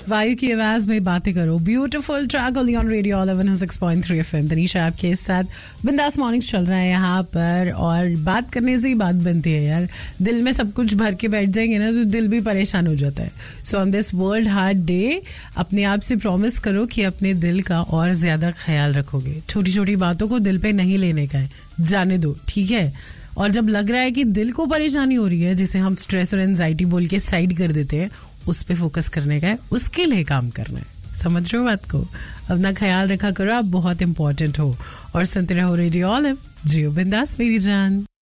वायु की आवाज में बातें करो, beautiful track only on radio 106.3 FM. Tanisha आपके साथ बिंदास मॉर्निंग्स चल रहा है यहाँ पर, और बात करने से ही बात बनती है यार। दिल में सब कुछ भर के बैठ जाएंगे ना तो दिल भी परेशान हो जाता है। So on this world heart day अपने आप से प्रॉमिस करो कि अपने दिल का और ज्यादा ख्याल रखोगे। छोटी छोटी बातों को दिल पे नहीं लेने का है, जाने दो, ठीक है। और जब लग रहा है कि दिल को परेशानी हो रही है, जिसे हम स्ट्रेस और एंजाइटी बोल के साइड कर देते हैं, उस पे फोकस करने का है, उसके लिए काम करना है। समझ रहे हो बात को? अपना ख्याल रखा करो, आप बहुत इंपॉर्टेंट हो। और सुनते रहो रेडियो ऑलिव, जियो बिंदास मेरी जान।